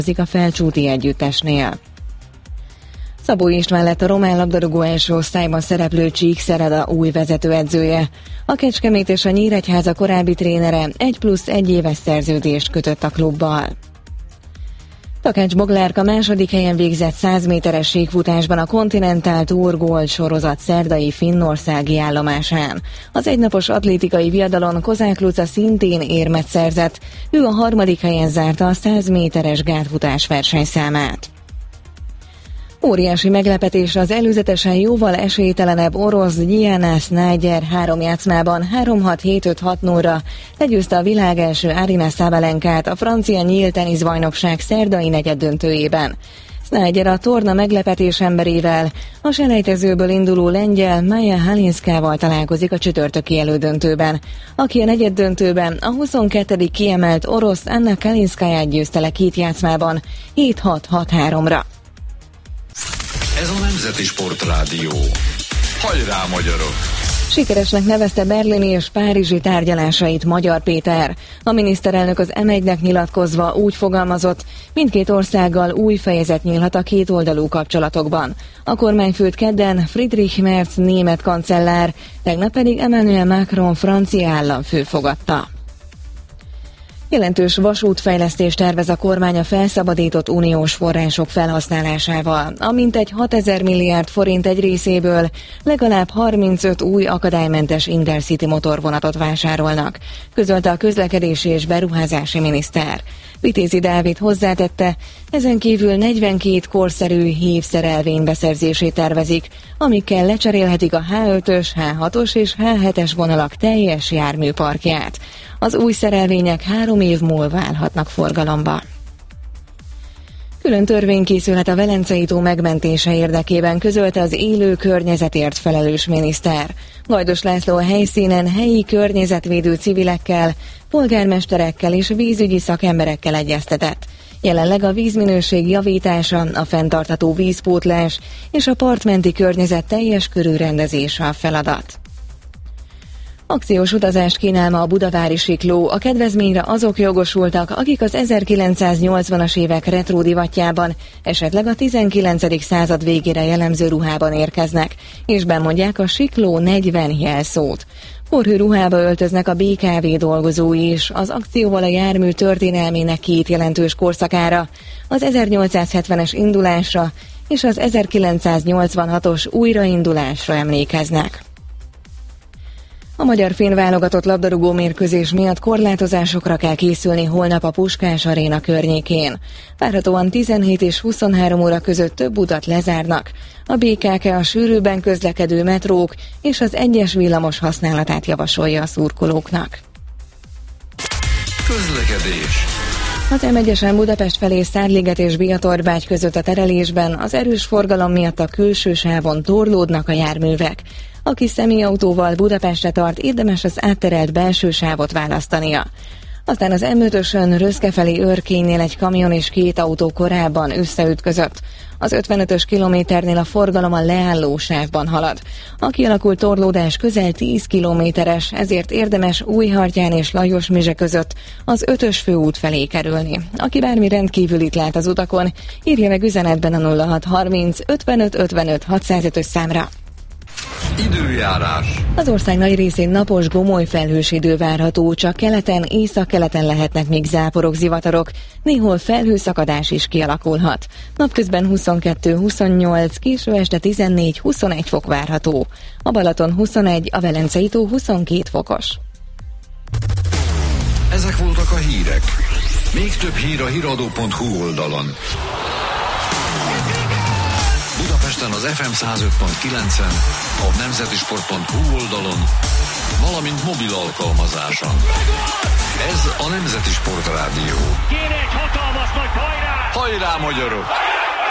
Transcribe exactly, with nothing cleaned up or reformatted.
a Felcsúti együttesnél. Szabó István lett a román labdarúgó első osztályban szereplő Csíkszereda új vezetőedzője. A Kecskemét és a Nyíregyháza korábbi trénere egy plusz egy éves szerződést kötött a klubbal. Takács Boglárka második helyen végzett száz méteres síkfutásban a Continental Tour Gold sorozat szerdai finnországi állomásán. Az egynapos atlétikai viadalon Kozák Luca szintén érmet szerzett, ő a harmadik helyen zárta a száz méteres gátfutás versenyszámát. Óriási meglepetés az előzetesen jóval esélytelenebb orosz Diana Snyder három játszmában három hat hét öt hat nulla legyőzte a világ első Aryna Sabalenkát a francia nyílt teniszbajnokság szerdai negyeddöntőjében. Snyder a torna meglepetés emberével, a selejtezőből induló lengyel Maja Halinszkával találkozik a csütörtöki elődöntőben, aki a negyeddöntőben a huszonkettedik kiemelt orosz Anna Kalinszkáját győzte le két játszmában hét hat hat háromra. Ez a Nemzeti Sportrádió. Hajrá, magyarok! Sikeresnek nevezte berlini és párizsi tárgyalásait Magyar Péter. A miniszterelnök az em egynek nyilatkozva úgy fogalmazott, mindkét országgal új fejezet nyílhat a kétoldalú kapcsolatokban. A kormányfőt kedden Friedrich Merz német kancellár, tegnap pedig Emmanuel Macron francia államfő fogadta. Jelentős vasútfejlesztést tervez a kormány a felszabadított uniós források felhasználásával. A mintegy hatezer milliárd forint egy részéből legalább harmincöt új akadálymentes Intercity motorvonatot vásárolnak, közölte a közlekedési és beruházási miniszter. Vitézi Dávid hozzátette, ezen kívül negyvenkét korszerű hívszerelvény beszerzését tervezik, amikkel lecserélhetik a há ötös, há hatos és há hetes vonalak teljes járműparkját. Az új szerelvények három év múlva állhatnak forgalomba. Külön törvény készülhet a Velencei-tó megmentése érdekében, közölte az élő környezetért felelős miniszter. Gajdos László a helyszínen helyi környezetvédő civilekkel, polgármesterekkel és vízügyi szakemberekkel egyeztetett. Jelenleg a vízminőség javítása, a fenntartható vízpótlás és a partmenti környezet teljes körű rendezése a feladat. Akciós utazást kínál ma a budavári sikló, a kedvezményre azok jogosultak, akik az ezerkilencszáznyolcvanas évek retro divatjában, esetleg a tizenkilencedik század végére jellemző ruhában érkeznek, és bemondják a sikló negyven jelszót. Korhű ruhába öltöznek a bé ká vé dolgozói is, az akcióval a jármű történelmének két jelentős korszakára, az ezernyolcszázhetvenes indulásra és az ezerkilencszáznyolcvanhatos újraindulásra emlékeznek. A magyar finn válogatott labdarúgó mérkőzés miatt korlátozásokra kell készülni holnap a Puskás Aréna környékén. Várhatóan tizenhét és huszonhárom óra között több utat lezárnak. A bé ká ká a sűrűbben közlekedő metrók és az egyes villamos használatát javasolja a szurkolóknak. Közlekedés. Az em egyesen Budapest felé Szárliget és Biatorbágy között a terelésben az erős forgalom miatt a külső sávon torlódnak a járművek. Aki személyautóval Budapestre tart, érdemes az átterelt belső sávot választania. Aztán az em ötösön Röszke felé Örkénynél egy kamion és két autó korábban összeütközött. Az ötvenötös kilométernél a forgalom a leálló sávban halad. A kialakult torlódás közel tíz kilométeres, ezért érdemes Újhartyán és Lajos-Mizse között az ötös főút felé kerülni. Aki bármi rendkívülit lát az utakon, írja meg üzenetben a nulla hat harminc ötvenöt ötvenöt hatszázötös számra. Időjárás. Az ország nagy részén napos, gomoly felhős idő várható, csak keleten, északkeleten lehetnek még záporok, zivatarok, néhol felhőszakadás is kialakulhat. Napközben huszonkettő huszonnyolc, késő este tizennégy huszonegy fok várható. A Balaton huszonegy, a Velencei-tó huszonkét fokos. Ezek voltak a hírek. Még több hír a híradó pont hú oldalon. Budapesten az ef em száz öt pont kilencen, a nemzetisport pont hú oldalon, valamint mobil alkalmazáson. Ez a Nemzeti Sportrádió. Kéne egy hatalmas nagy hajrá! Hajrá, magyarok!